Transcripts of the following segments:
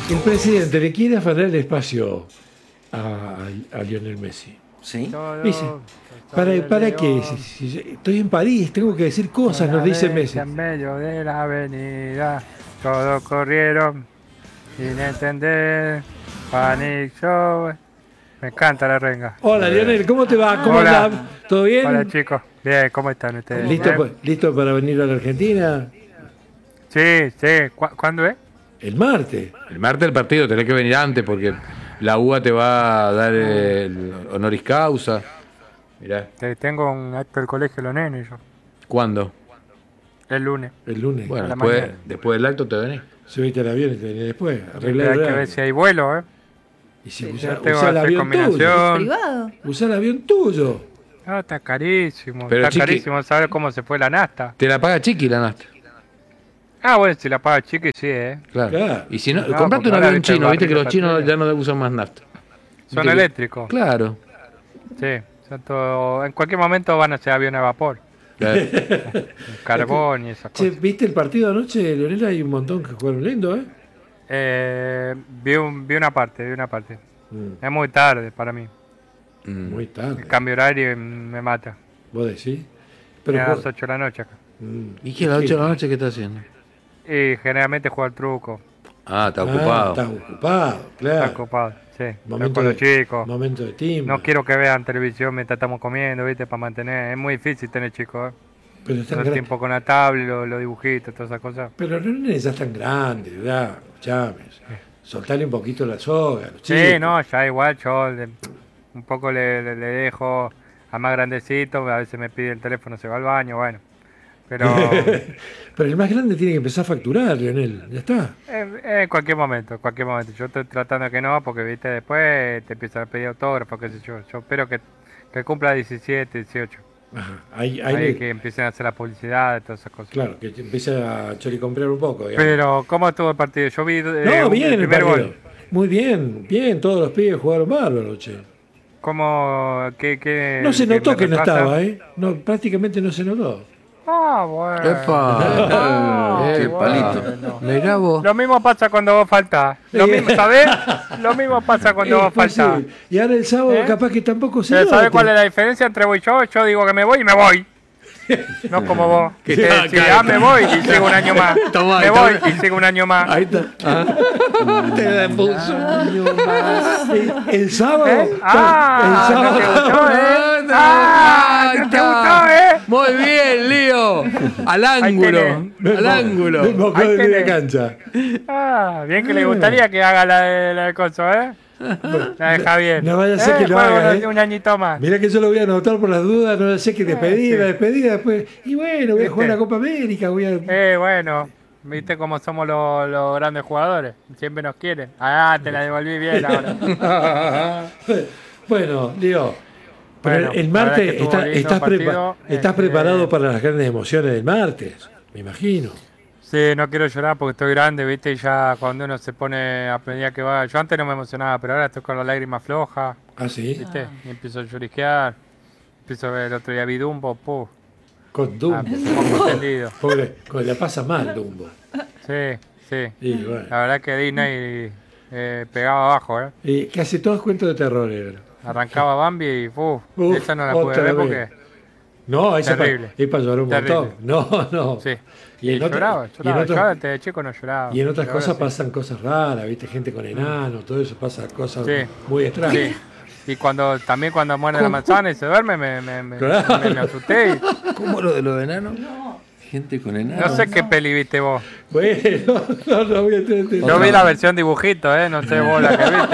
El presidente le quiere afanar el espacio a Lionel Messi. ¿Sí? Dice, ¿para qué? Si estoy en París, tengo que decir cosas, nos dice Messi. En medio de la avenida, todos corrieron sin entender. Panic Show. Me encanta la renga. Hola Lionel, ¿cómo te va? ¿Cómo Hola. andás? ¿Todo bien? Hola chicos, bien, ¿cómo están ustedes? ¿Listo, ¿Bien? ¿Listo para venir a la Argentina? Sí, sí. ¿Cuándo es? El martes. El martes del partido tenés que venir antes porque la UA te va a dar el honoris causa. Mirá. Tengo un acto del colegio de los nenes yo. ¿Cuándo? El lunes. El lunes. Bueno, A la después, mañana. después del acto te venís. Subiste al avión y te venís después. Hay Arreglar el que horario. ver si hay vuelo, ¿eh? Y si Yo usa tengo el que hacer avión tuyo. combinación. Privado. Usa el avión tuyo. No, está carísimo. Pero, Está Chiqui- carísimo saber cómo se fue la nafta. Te la paga Chiqui la nafta. Ah, bueno, si la paga Chiqui, sí, ¿eh? Claro. Claro. Y si no, No, comprate porque un ahora avión viste el chino, viste que barril los chinos patrulla. ya no usan más nafta. Son Viste que- eléctricos. Claro. Sí, son todo... En cualquier momento van a ser aviones a vapor. Claro. Carbón y esas Che, cosas. ¿viste el partido anoche, Leonel? Hay un montón que jugaron lindo, ¿eh? Vi una parte. Mm, Es muy tarde para mí. Muy tarde. El cambio horario me mata. ¿Vos decís? Es a las juega- 8 de la noche acá. Mm. ¿Y qué a las 8 de la noche qué está haciendo? Y generalmente juego al truco. Ah, está ocupado. Está ocupado, claro. Está ocupado. Sí, estoy Momento con los de- chicos. Momento de timbre. No quiero que vean televisión mientras estamos comiendo, ¿viste? Para mantener. Es muy difícil tener chicos, ¿eh? Pero están Todo el gra- tiempo con la tablet, los dibujitos, todas esas cosas. Pero los nenes ya están grandes, ¿verdad? Escuchame. Soltarle un poquito la soga a los Sí, chicos. no, ya igual yo un poco le dejo a más grandecito, a veces me pide el teléfono, se va al baño, bueno. Pero Pero el más grande tiene que empezar a facturar, Leonel. Ya está. en cualquier momento. Yo estoy tratando de que no, porque viste después te empiezan a pedir autógrafos, qué sé yo. Yo espero que cumpla 17, 18. Ajá. Ahí Ahí que empiecen a hacer la publicidad y todas esas cosas. Claro, que empiece a choricomprar un poco, digamos. Pero, ¿cómo estuvo el partido? Yo vi No, bien el primer partido. gol. Muy bien. Todos los pibes jugaron bárbaro, che. ¿Cómo? ¿Qué No se qué notó me que no reemplaza? estaba, ¿eh? No, prácticamente no se notó. Ah, bueno. ¡Epa! Qué ¡Epa! palito. Mirá vos. Lo mismo pasa cuando vos faltás. Lo mismo, ¿sabés? Lo mismo pasa cuando vos Pues sí. faltás. Y ahora el sábado ¿Eh? capaz que tampoco se ¿Sabés note. cuál es la diferencia entre vos y yo? Yo digo que me voy y me voy. No como vos. Que te Ya, decís, claro. me voy y sigo un año más. Tomá, Me tomá. voy y sigo un año más. Ahí está. Te la puso. El sábado. ¿Eh? Ah, el no te sábado. gustó, ¿eh? Ah, no te gustó, ¿eh? Muy bien, Lío. Al ángulo. tenés. Al ángulo. Mismo Ahí de media tenés. cancha. Ah, bien que le gustaría que haga la de coso, ¿eh? La de Javier. No vaya a ser que lo juego haga, ¿eh? un añito más. Mirá que yo lo voy a anotar por las dudas, no sé qué despedida después. Y bueno, voy a jugar ¿Viste? la Copa América, voy a... Bueno, viste cómo somos los grandes jugadores. Siempre nos quieren. Ah, te la devolví bien ahora. Bueno, Leo, pero Bueno, el la verdad martes que estuvo lindo estás, el partido, estás preparado para las grandes emociones del martes, me imagino. Sí, no quiero llorar porque estoy grande, viste, y ya cuando uno se pone a medida que va. Yo antes no me emocionaba, pero ahora estoy con la lágrima floja, Ah, sí, viste, y empiezo a lloriquear. Empiezo a ver el otro día vi Dumbo, puf. con Dumbo. Poco entendido. Pobre, la pasa mal Dumbo. Sí, sí. Y bueno, La verdad que Disney pegaba abajo, y casi todos cuentos de terror, negro. Arrancaba Bambi y Uf, esa no la pude otra ver vez. porque. No, esa Terrible. es para llorar un Terrible. montón. No. Sí. Y en lloraba. y en otras- Yo antes de chico no lloraba. Y en otras Pero ahora cosas sí. pasan cosas raras, ¿viste? Gente con enanos, todo eso pasa cosas Sí. muy extrañas. Sí. Y también cuando muere la manzana y se duerme, Claro. me asusté. ¿Cómo lo de los enanos? Gente con enanos. No sé qué peli viste vos. Bueno, no voy a tener... Yo vi la versión dibujito, no sé vos la que viste.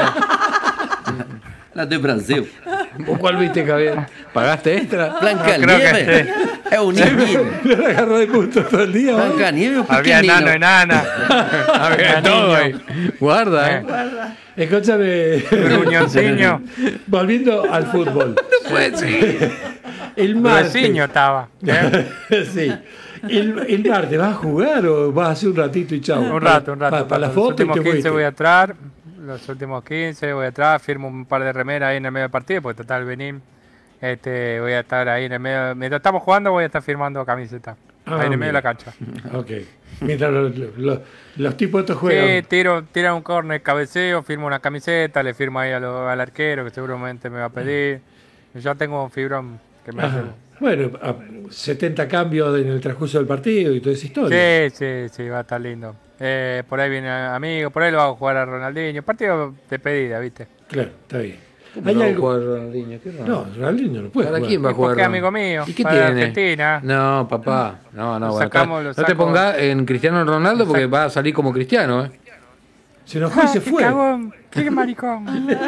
La de Brasil. ¿Vos cuál viste, Javier? ¿Pagaste extra? Blanca creo que Nieve. Es un niño. Me la agarró de punto todo el día. ¿no? Blanca Nieve es un Había enano, pequeñino. enana. Había todo ahí. Guarda, Escúchame, Gruñonciño. volviendo al fútbol. Puede ser. El martes. Reciño estaba. Sí. El martes, ¿vas a jugar o vas a hacer un ratito y chao? Un rato. Para la Los foto y últimos te 15 fuiste. voy a entrar. Los últimos 15 voy a entrar. Firmo un par de remeras ahí en el medio del partido. Porque total, venir. Voy a estar ahí en el medio. Mientras estamos jugando, voy a estar firmando camiseta. Ah, ahí en el medio de mira. la cancha. Ok. Mientras los tipos estos juegan. Sí, tira un córner, cabeceo, firmo una camiseta, le firmo ahí al arquero que seguramente me va a pedir. Yo tengo un fibrón que me hace... Bueno, 70 cambios en el transcurso del partido y toda esa historia. Sí, va a estar lindo. Por ahí viene amigo, por ahí lo vamos a jugar a Ronaldinho. Partido de pedida, ¿viste? Claro, está bien. ¿Cómo no va a jugar Ronaldinho? ¿Qué raro? No, Ronaldinho no puede ¿Para jugar. quién va a jugar? Porque es amigo mío. ¿Y qué para tiene? Argentina. No, papá. No, Lo bueno, sacamos, lo no te saco. pongas en Cristiano Ronaldo porque va a salir como Cristiano, ¿eh? Se enojó y se qué fue. cagón, qué maricón.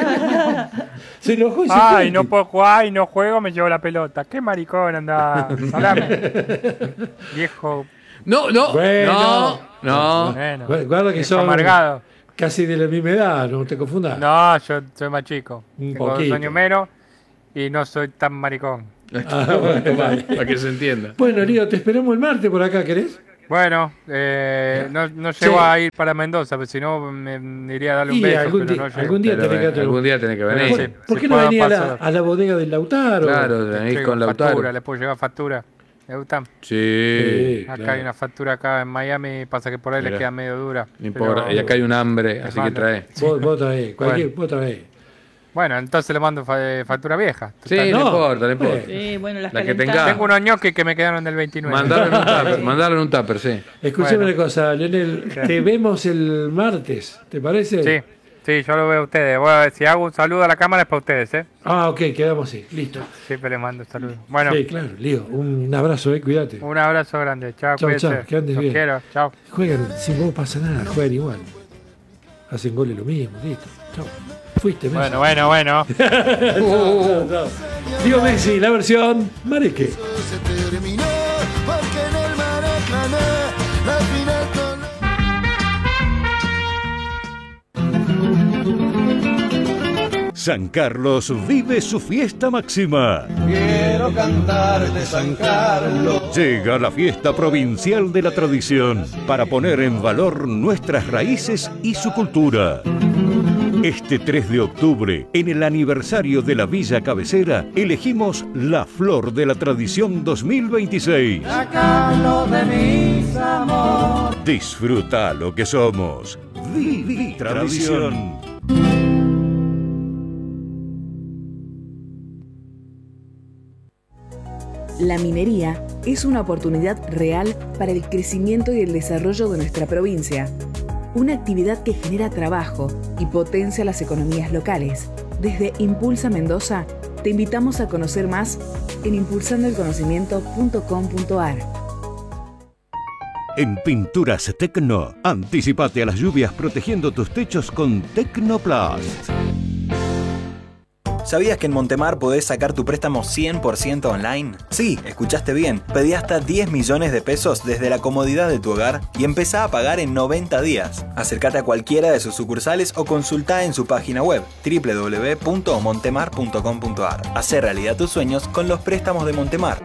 Se enojó y se Ay, fue. no puedo jugar y no juego, me llevo la pelota. Qué maricón, anda. Salame. Viejo. No. Bueno. Bueno, Guarda que viejo son amargado. casi de la misma edad, no te confundas. No, yo soy más chico. Un Tengo 2 poquito. años menos y no soy tan maricón. Bueno, vale. Para que se entienda. Bueno, Lío, te esperamos el martes por acá, ¿querés? Bueno, no llego a ir para Mendoza, porque si no me iría a darle un Y beso. algún pero día, no llego. algún día Pero, tenés que algún día tenés que venir. Sí. ¿Por Si qué no puedo venís pasar. a la bodega del Lautaro? Claro, venís Traigo con factura, Lautaro. le puedo llevar factura. ¿Le gustan? Sí. Sí, Acá claro. hay una factura acá en Miami, pasa que por ahí Mirá. le queda medio dura. No pero- importa. Y acá hay un hambre, así que mando. trae. Vos traés, vos traés. Bueno, entonces le mando factura vieja. Sí, Total. no No. importa, no importa. Sí, bueno, las La que calentadas. tenga. Tengo unos ñoquis que me quedaron del 29. Mandalo en un tupper, sí. Escúchame Bueno. una cosa, Leonel, te vemos el martes, ¿te parece? Sí, yo lo veo a ustedes. Bueno, si hago un saludo a la cámara es para ustedes, ¿eh? Ah, ok, quedamos así, listo. Siempre les mando saludos. Bueno, Sí, claro, Lío, un abrazo, cuídate. un abrazo grande. Chao, Chau, cuídense. chau, que andes Los bien. quiero. Chao. Juegan, sin vos pasa nada, juegan igual. Hacen goles lo mismo, listo. Chau. Fuiste, Messi. Bueno. Chau, chau. Lío Messi, la versión Mareque. Se terminó porque en el Maracaná la final con San Carlos vive su fiesta máxima. Quiero cantarte San Carlos. Llega la fiesta provincial de la tradición para poner en valor nuestras raíces y su cultura. Este 3 de octubre, en el aniversario de la Villa Cabecera, elegimos la Flor de la Tradición 2026. Carlos de mis amores. Disfruta lo que somos. Vivi Tradición. La minería es una oportunidad real para el crecimiento y el desarrollo de nuestra provincia. Una actividad que genera trabajo y potencia las economías locales. Desde Impulsa Mendoza, te invitamos a conocer más en impulsandoelconocimiento.com.ar. En Pinturas Tecno, anticipate a las lluvias protegiendo tus techos con Tecnoplast. ¿Sabías que en Montemar podés sacar tu préstamo 100% online? Sí, escuchaste bien. Pedí hasta 10 millones de pesos desde la comodidad de tu hogar y empezá a pagar en 90 días. Acércate a cualquiera de sus sucursales o consultá en su página web www.montemar.com.ar. Hacé realidad tus sueños con los préstamos de Montemar.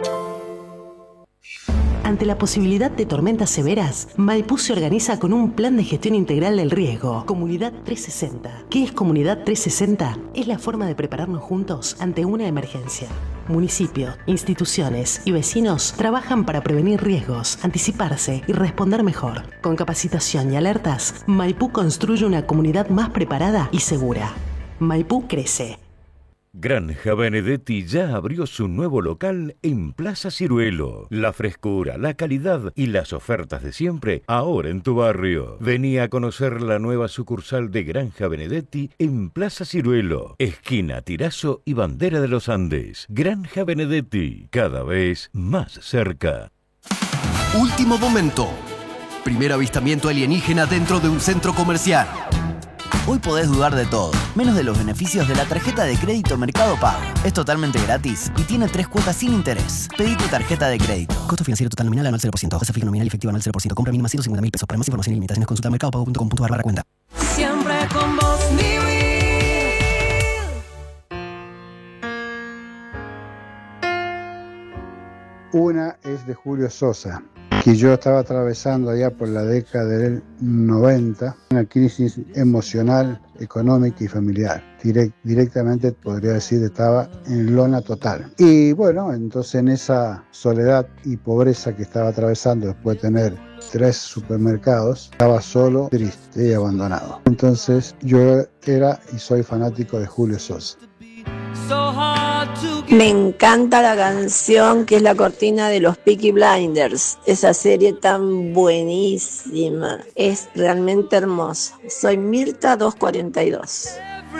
Ante la posibilidad de tormentas severas, Maipú se organiza con un plan de gestión integral del riesgo. Comunidad 360. ¿Qué es Comunidad 360? Es la forma de prepararnos juntos ante una emergencia. Municipio, instituciones y vecinos trabajan para prevenir riesgos, anticiparse y responder mejor. Con capacitación y alertas, Maipú construye una comunidad más preparada y segura. Maipú crece. Granja Benedetti ya abrió su nuevo local en Plaza Ciruelo. La frescura, la calidad y las ofertas de siempre ahora en tu barrio. Vení a conocer la nueva sucursal de Granja Benedetti en Plaza Ciruelo, esquina Tirazo y Bandera de los Andes. Granja Benedetti, cada vez más cerca. Último momento. Primer avistamiento alienígena dentro de un centro comercial. Hoy podés dudar de todo, menos de los beneficios de la tarjeta de crédito Mercado Pago. Es totalmente gratis y tiene 3 cuotas sin interés. Pedí tu tarjeta de crédito. Costo financiero total nominal anual 0%. Tasa fija nominal efectiva anual 0%. Compra mínima 150.000 pesos. Para más información y limitaciones consulta mercadopago.com.ar/cuenta. Siempre con vos, Una es de Julio Sosa. que yo estaba atravesando allá por la década del 90 una crisis emocional, económica y familiar. Directamente podría decir estaba en lona total. Y bueno, entonces en esa soledad y pobreza que estaba atravesando después de tener 3 supermercados, estaba solo, triste y abandonado. Entonces yo era y soy fanático de Julio Sosa. Me encanta la canción que es la cortina de los Peaky Blinders. Esa serie tan buenísima. Es realmente hermosa. Soy Mirta 242.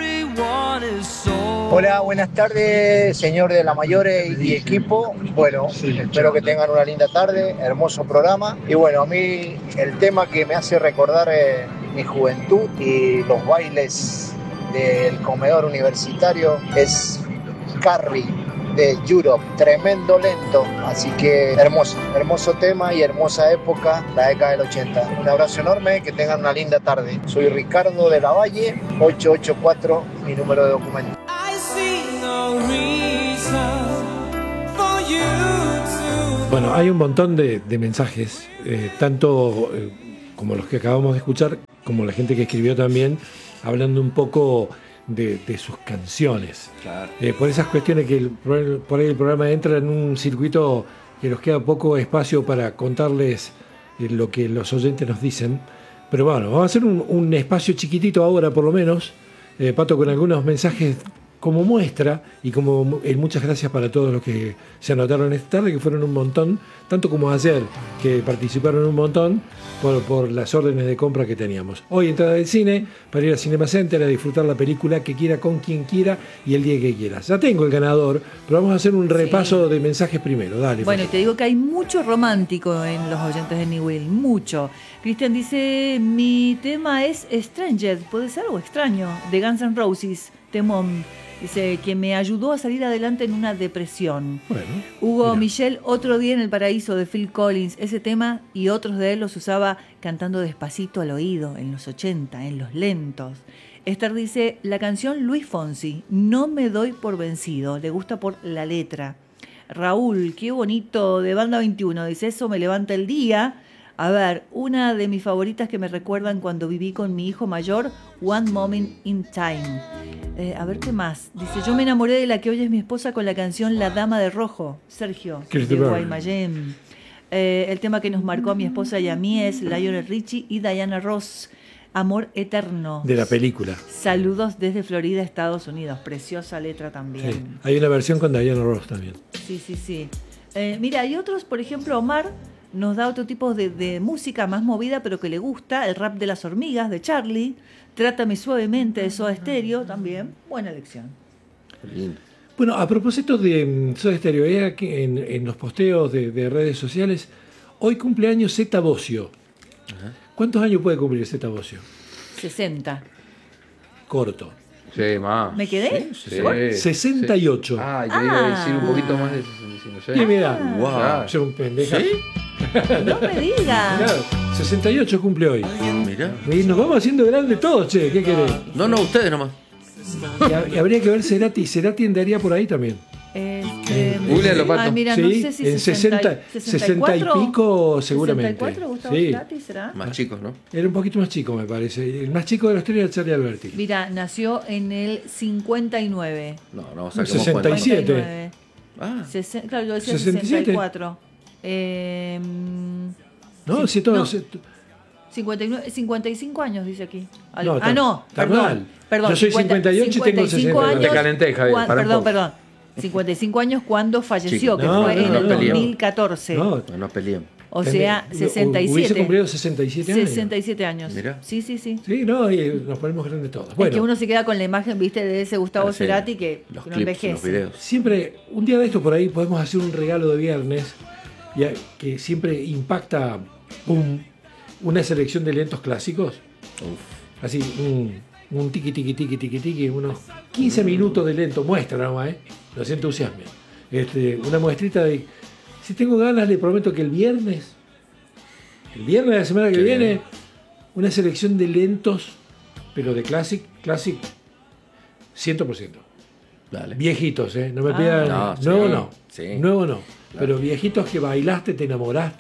Hola, buenas tardes, señor de la Mayores y equipo. Bueno, espero que tengan una linda tarde, hermoso programa. Y bueno, a mí el tema que me hace recordar mi juventud y los bailes del comedor universitario es Carrie de Europe, tremendo lento, así que hermoso tema y hermosa época, la década del 80. Un abrazo enorme, que tengan una linda tarde. Soy Ricardo de la Valle, 884, mi número de documento. Bueno, hay un montón de mensajes, tanto como los que acabamos de escuchar, como la gente que escribió también, hablando un poco de sus canciones. Claro. Por esas cuestiones que por ahí el programa entra en un circuito que nos queda poco espacio para contarles lo que los oyentes nos dicen. Pero bueno, vamos a hacer un espacio chiquitito ahora por lo menos, Pato, con algunos mensajes como muestra y como muchas gracias para todos los que se anotaron esta tarde, que fueron un montón, tanto como ayer, que participaron un montón por las órdenes de compra que teníamos. Hoy entrada del cine para ir al Cinema Center a disfrutar la película que quiera, con quien quiera y el día que quiera. Ya tengo el ganador, pero vamos a hacer un repaso de mensajes primero. Dale. Bueno, y te digo que hay mucho romántico en los oyentes de New Will, mucho. Cristian dice, mi tema es Stranger, puede ser algo extraño, de Guns N' Roses, temón. Dice, que me ayudó a salir adelante en una depresión. Bueno, Hugo mira. Michel, Otro día en el paraíso de Phil Collins. Ese tema y otros de él los usaba cantando despacito al oído en los 80, en los lentos. Esther dice, la canción Luis Fonsi, No me doy por vencido. Le gusta por la letra. Raúl, qué bonito, de Banda 21. Dice, eso me levanta el día. A ver, una de mis favoritas que me recuerdan cuando viví con mi hijo mayor, One Moment in Time. A ver qué más. Dice, yo me enamoré de la que hoy es mi esposa con la canción La Dama de Rojo. Sergio, de Guaymallén. El tema que nos marcó a mi esposa y a mí es Lionel Richie y Diana Ross, Amor Eterno. De la película. Saludos desde Florida, Estados Unidos. Preciosa letra también. Sí. Hay una versión con Diana Ross también. Sí. Mira, hay otros, por ejemplo, Omar nos da otro tipo de música más movida, pero que le gusta, el rap de las hormigas de Charlie, Trátame suavemente de Soda Stereo, también, buena elección. Lindo. Bueno, a propósito de Soda Stereo, aquí en los posteos de redes sociales, hoy cumpleaños Zeta Bosio. Ajá. ¿Cuántos años puede cumplir Zeta Bosio? 60. Corto. Sí, más. ¿Me quedé? Sí. 68. Ah, yo iba a decir un poquito más de 65. Y mira, Wow. soy un pendeja. ¿Sí? No me digas. Claro, 68 cumple hoy. Mirá. Y nos vamos haciendo grandes todos, che, ¿qué querés? No, ustedes nomás. Y habría que ver Cerati. Cerati andaría por ahí también. Googlealo, Pato. Ah, mira, Sí, no sé si en 60 y pico seguramente. 64, Gustavo Sí. Cerati, ¿será? Más chicos, ¿no? Era un poquito más chico, me parece. El más chico de los tres era Charlie Alberti. Mira, nació en el 59. No, 67. 59. Ah. Claro, yo decía 67. 64. No, sí, si todo. no. 59, 55 años dice aquí. No, está- no, está perdón. mal. Perdón, Yo soy 58 y tengo 55 60. años. Te calenté, Javier, para un poco. Perdón. 55 años cuando falleció, Chico. que No, fue no, en el no, 2014. No, No peleemos. O sea, hubiese 67. cumplido 67 años. 67 años. Mirá. Sí. Sí, no, y nos ponemos grandes todos. Es Bueno, que uno se queda con la imagen, viste, de ese Gustavo Sí. Cerati que Los no clips, envejece. los videos. siempre, un día de esto por ahí podemos hacer un regalo de viernes que siempre impacta una selección de lentos clásicos. Así, un tiqui, unos 15 minutos de lento, muestra nomás, no se entusiasmen. Una muestrita de... Si tengo ganas, le prometo que el viernes de la semana que Qué viene, bien. una selección de lentos, pero de classic 100%. Dale. Viejitos, no me pidan... No, nuevo sí, no, sí. nuevo no. Pero viejitos que bailaste, te enamoraste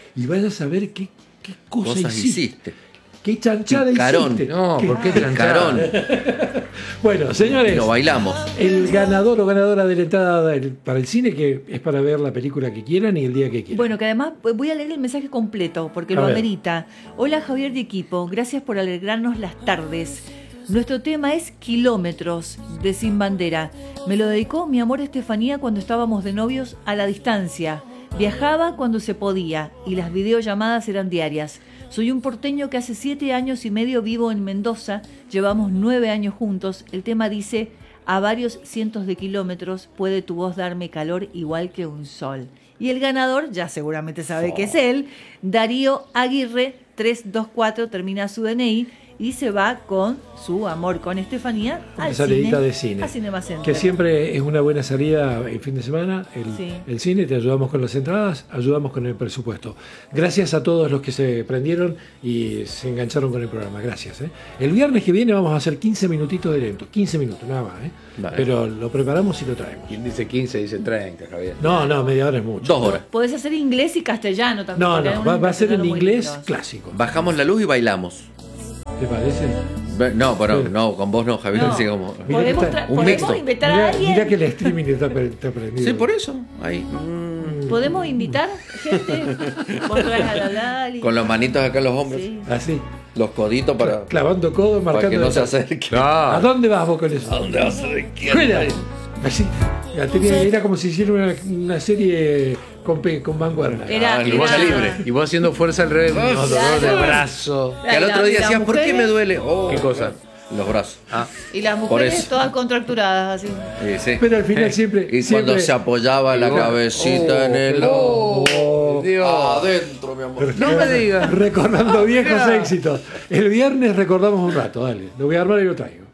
y vayas a saber qué cosa Cosas hiciste. Qué chanchada Picarón. hiciste. No, ¿por qué Picarón. Bueno, señores. Lo bailamos. El ganador o ganadora de la entrada para el cine, que es para ver la película que quieran y el día que quieran. Bueno, que además voy a leer el mensaje completo porque A lo ver. amerita. Hola Javier de equipo, gracias por alegrarnos las tardes. Nuestro tema es Kilómetros de Sin Bandera. Me lo dedicó mi amor Estefanía cuando estábamos de novios a la distancia. Viajaba cuando se podía y las videollamadas eran diarias. Soy un porteño que hace 7 años y medio vivo en Mendoza. Llevamos 9 años juntos. El tema dice: a varios cientos de kilómetros puede tu voz darme calor igual que un sol. Y el ganador, ya seguramente sabe que es él, Darío Aguirre, 324, termina su DNI y se va con su amor con Estefanía al salidita cine, de cine. a Cinema Center. Que siempre es una buena salida el fin de semana. Sí. El cine, te ayudamos con las entradas, ayudamos con el presupuesto. Gracias a todos los que se prendieron y se engancharon con el programa. Gracias. El viernes que viene vamos a hacer 15 minutitos de lento. 15 minutos, nada más. Vale. Pero lo preparamos y lo traemos. ¿Quién dice 15? Dice 30, Javier. No, media hora es mucho. 2 horas. Podés hacer inglés y castellano también. porque hay No, unos va a ser en castellanos muy inglés lindos. clásico. Bajamos la luz y bailamos. ¿Te parece? No, pero no, con vos no, Javier. No. Así como Podemos, un podemos mixto. invitar a alguien. Mira que el streaming está prendido. Sí, por eso. Ahí. Podemos invitar gente. Vos traes a la Lali. Con los manitos acá en los hombros. Sí. Así. Los coditos para Clavando codos, marcando. que no se acerque. ¿A dónde vas vos con eso? ¿A dónde vas a Fuera. Así. Era como si hiciera una serie con vanguardia. Y vos libre. Y vos haciendo fuerza al revés. Claro. Dolor de brazo. Que al otro día decías, ¿por qué me duele? ¿Qué cosa? Los brazos. Y las Por mujeres eso. todas contracturadas así. Sí. Pero al final siempre. Y cuando se apoyaba la cabecita en el adentro, mi amor. No me digas. Recordando viejos éxitos. El viernes recordamos un rato, dale. Lo voy a armar y lo traigo.